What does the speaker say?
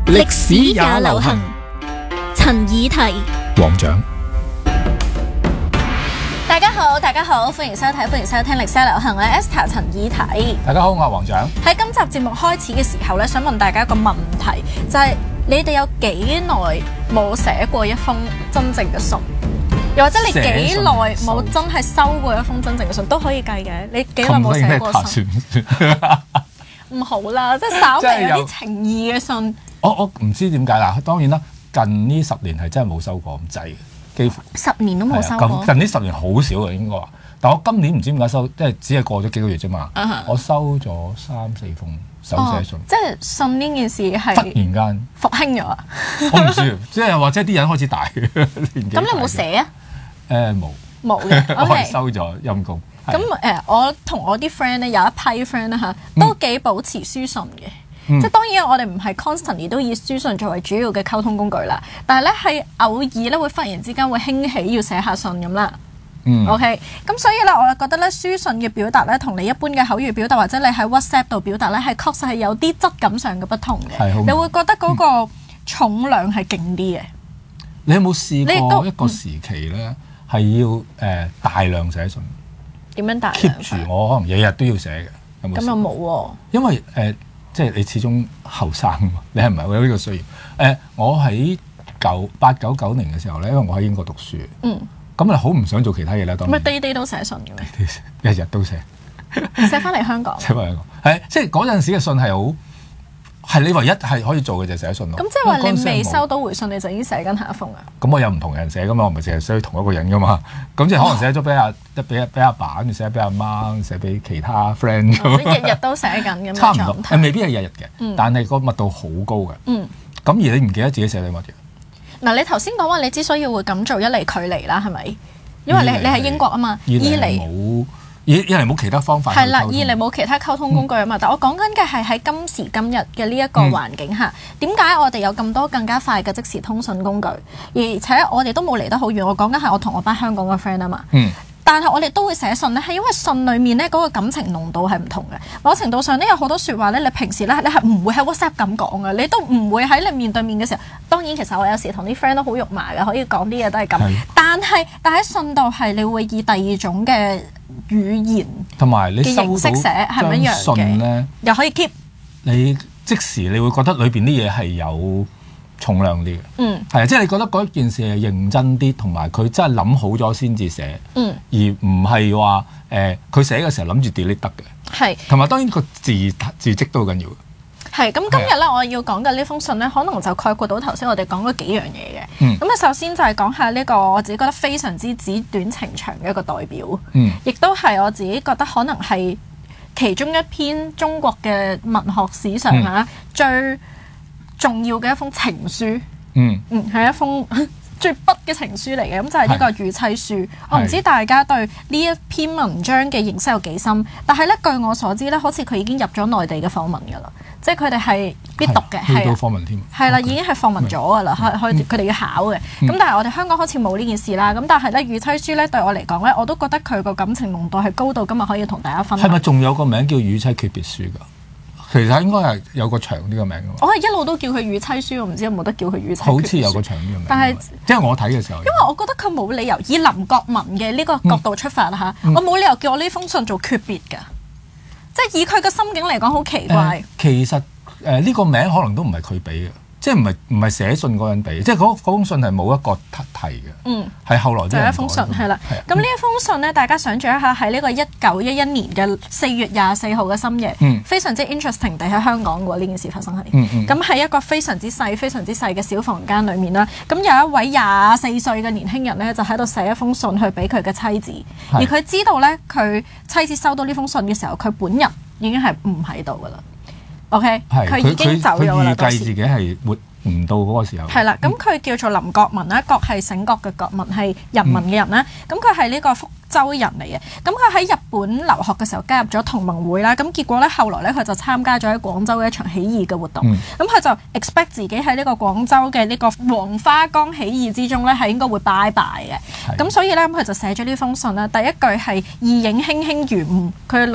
歷史也流行。陳以提、 黃獎。 大家好，大家好，歡迎收睇，歡迎收聽歷史流行。我係 Esther 陳以提。 大家好，我係黃獎。 喺今集節目開始嘅時候咧，想問大家一個問題，就係你哋有幾耐冇寫過一封真正嘅信？又或者你幾耐冇真係收過一封真正嘅信都可以計嘅。你幾耐冇寫過信？唔好啦，即係稍微有啲情意嘅信。 我唔知點解啦。當然啦，近呢10年係真係冇收過咁滯嘅，幾乎 10年都冇收過。 近呢10年好少嘅應該話，但我今年唔知點解收，即係只係過咗幾個月啫嘛。我收咗3-4封手寫信。 即係信呢件事係忽然間復興咗啊！ 我唔知，即係或者啲人開始大嘅年紀。 咁你有冇寫啊？冇嘅， 我係收咗陰公。 咁我同我啲 friend 咧有一批 friend 咧嚇，都幾保持書信嘅。即係當然我哋唔係 constantly 都以書信作為主要嘅溝通工具啦，但係咧係偶爾咧會忽然之間會興起要寫下信咁啦。OK， 咁所以咧我覺得咧書信嘅表達咧同你一般嘅口語表達或者你喺 WhatsApp 度表達咧係確實係有啲質感上嘅不同嘅，你會覺得嗰個重量係勁啲嘅。 你有冇試過一個時期咧係要大量寫信？ 點樣大量 keep 住我可能日日都要寫嘅，有冇？ 咁又冇喎。因為即係你始終後生嘛，你係唔係會有呢個需要？我喺8-9-9年嘅時候咧，因為我喺英國讀書，咁啊好唔想做其他嘢啦。當然 day 都寫信嘅咩？ 日日都寫， 寫翻嚟香港。 寫翻嚟香港係即係嗰陣時嘅信係好。係你唯一係可以做嘅就係寫信咯。 咁即係話你未收到回信，你就已經寫緊下一封啊？咁我有唔同人寫噶嘛，我唔係淨係寫同一個人噶嘛。咁即係可能寫咗俾阿爸，跟住寫俾阿媽，寫俾其他 friend 咁。 日日都寫緊咁樣。 差唔多，未必係日日嘅，但係個密度好高嘅。咁而你唔記得自己寫啲乜嘢？ 嗱，你頭先講話你之所以會咁做，一嚟距離啦，係咪？因為你喺英國啊嘛。 二嚟冇其他方法。 係啦，二嚟冇其他溝通工具啊嘛。但我講緊嘅係喺今時今日嘅呢一個環境下，點解我哋有咁多更加快嘅即時通訊工具，而且我哋都冇離得好遠。我講緊係我同我班香港嘅 friend 啊嘛。但係我哋都會寫信咧，係因為信裡面咧嗰個感情濃度係唔同嘅。某程度上咧有好多説話咧，你平時咧你係唔會喺 WhatsApp 咁講嘅，你都唔會喺你面對面嘅時候。當然其實我有時同啲 friend 都好肉麻嘅，可以講啲嘢都係咁。但係喺信度係你會以第二種嘅語言同埋你收到張信咧， 又可以 keep 你即時你會覺得裏邊啲嘢係有重量啲嘅，係啊，即係你覺得嗰件事係認真啲，同埋佢真係諗好咗先至寫，而唔係話佢寫嘅時候諗住 delete 得嘅，係，同埋當然個字跡都好緊要嘅。係咁今日咧，我要講嘅呢封信咧，可能就概括到頭先我哋講嗰幾樣嘢嘅。咁啊，首先就係講下呢個我自己覺得非常之紙短情長嘅一個代表，亦都係我自己覺得可能係其中一篇中國嘅文學史上最重要嘅一封情書。係一封最筆嘅情書嚟嘅，咁就係呢個《與妻書》。我唔知大家對呢一篇文章嘅認識有幾深，但係咧據我所知咧，好似佢已經入咗內地嘅課文㗎啦，即係佢哋係必讀嘅， 係到課文添， 係啦，已經係課文咗㗎啦，佢哋要考嘅。咁但係我哋香港好似冇呢件事啦。咁但係咧《與妻書》咧對我嚟講咧，我都覺得佢個感情濃度係高到今日可以同大家分享。 係咪仲有個名叫《與妻訣別書》㗎？其實應該係有個長啲嘅名㗎嘛。我係一路都叫佢與妻書，我唔知有冇得叫佢與妻。 好似有個長啲嘅名。但係即係我睇嘅時候， 因為我覺得佢冇理由以林國文嘅呢個角度出發嚇，我冇理由叫我呢封信做訣別㗎。即係以佢嘅心境嚟講，好奇怪。 其實呢個名可能都唔係佢俾嘅。即係唔係寫信嗰人俾，即係嗰封信係冇一個題嘅，係後來就係一封信係啦。咁呢一封信咧，大家想象一下，喺呢個1911年嘅4月24號嘅深夜，非常之 interesting 地喺香港喎，呢件事發生係。咁喺一個非常之細嘅小房間裏面啦，咁有一位24歲嘅年輕人咧，就喺度寫一封信去俾佢嘅妻子，而佢知道咧，佢妻子收到呢封信嘅時候，佢本人已經係唔喺度噶啦。OK， 佢已經走咗啦。 佢預計自己係活唔到嗰個時候。 係啦，咁佢叫做林國民啦，國係醒覺嘅國，民係人民嘅人啦。咁佢係呢個福州人嚟嘅。咁佢喺日本留學嘅時候加入咗同盟會啦。咁結果咧，後來咧佢就參加咗喺廣州嘅一場起義嘅活動。咁佢就 expect 自己喺呢個廣州嘅呢個黃花崗起義之中咧係應該會拜拜嘅。咁所以咧，佢就寫咗呢封信啦。第一句係意影輕輕如霧，佢